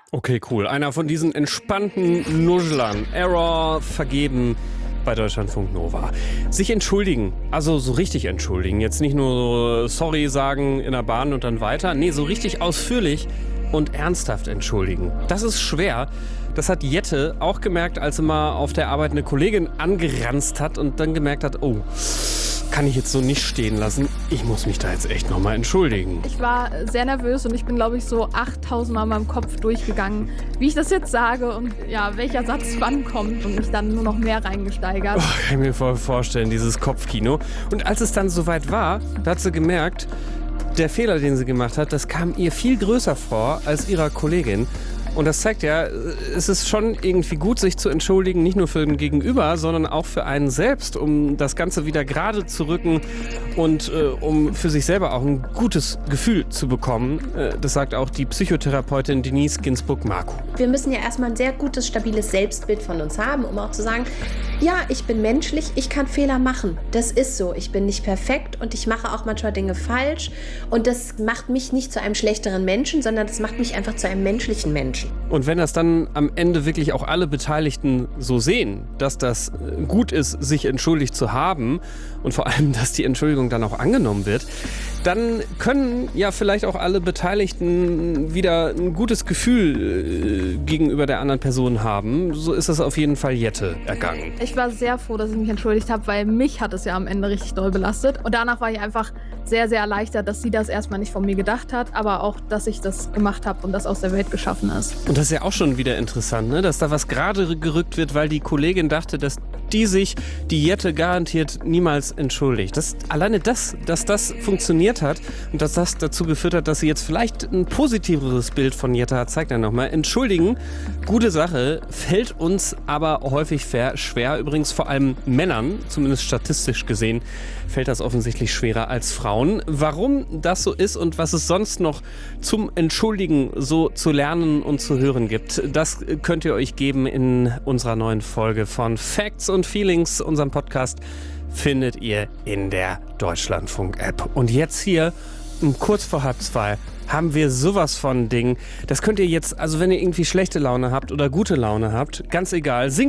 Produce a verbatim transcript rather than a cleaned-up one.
Okay, cool. Einer von diesen entspannten Nuschlern. Error vergeben bei Deutschlandfunk Nova. Sich entschuldigen, also so richtig entschuldigen. Jetzt nicht nur so sorry sagen in der Bahn und dann weiter. Nee, so richtig ausführlich und ernsthaft entschuldigen. Das ist schwer. Das hat Jette auch gemerkt, als sie mal auf der Arbeit eine Kollegin angeranzt hat und dann gemerkt hat, oh, kann ich jetzt so nicht stehen lassen. Ich muss mich da jetzt echt nochmal entschuldigen. Ich war sehr nervös und ich bin, glaube ich, so achttausend Mal in meinem Kopf durchgegangen, wie ich das jetzt sage und ja, welcher Satz wann kommt und mich dann nur noch mehr reingesteigert. Oh, kann ich mir voll vorstellen, dieses Kopfkino. Und als es dann soweit war, da hat sie gemerkt, der Fehler, den sie gemacht hat, das kam ihr viel größer vor als ihrer Kollegin. Und das zeigt ja, es ist schon irgendwie gut, sich zu entschuldigen, nicht nur für den Gegenüber, sondern auch für einen selbst, um das Ganze wieder gerade zu rücken und äh, um für sich selber auch ein gutes Gefühl zu bekommen. Äh, das sagt auch die Psychotherapeutin Denise Ginsburg-Marku. Wir müssen ja erstmal ein sehr gutes, stabiles Selbstbild von uns haben, um auch zu sagen, ja, ich bin menschlich, ich kann Fehler machen. Das ist so. Ich bin nicht perfekt und ich mache auch manchmal Dinge falsch. Und das macht mich nicht zu einem schlechteren Menschen, sondern das macht mich einfach zu einem menschlichen Menschen. Und wenn das dann am Ende wirklich auch alle Beteiligten so sehen, dass das gut ist, sich entschuldigt zu haben und vor allem, dass die Entschuldigung dann auch angenommen wird, dann können ja vielleicht auch alle Beteiligten wieder ein gutes Gefühl äh, gegenüber der anderen Person haben. So ist es auf jeden Fall Jette ergangen. Ich war sehr froh, dass ich mich entschuldigt habe, weil mich hat es ja am Ende richtig doll belastet. Und danach war ich einfach sehr, sehr erleichtert, dass sie das erstmal nicht von mir gedacht hat, aber auch, dass ich das gemacht habe und das aus der Welt geschaffen ist. Und das ist ja auch schon wieder interessant, ne? Dass da was gerade gerückt wird, weil die Kollegin dachte, dass die sich die Jette garantiert niemals entschuldigt. Das, alleine das, dass das funktioniert hat und dass das dazu geführt hat, dass sie jetzt vielleicht ein positiveres Bild von Jette hat, zeigt er nochmal. Entschuldigen, gute Sache, fällt uns aber häufig schwer. Übrigens vor allem Männern, zumindest statistisch gesehen, fällt das offensichtlich schwerer als Frauen. Warum das so ist und was es sonst noch zum Entschuldigen so zu lernen und zu hören gibt, das könnt ihr euch geben in unserer neuen Folge von Facts und Feelings, unserem Podcast, findet ihr in der Deutschlandfunk-App. Und jetzt hier, um kurz vor halb zwei, haben wir sowas von Ding. Das könnt ihr jetzt, also wenn ihr irgendwie schlechte Laune habt oder gute Laune habt, ganz egal, singt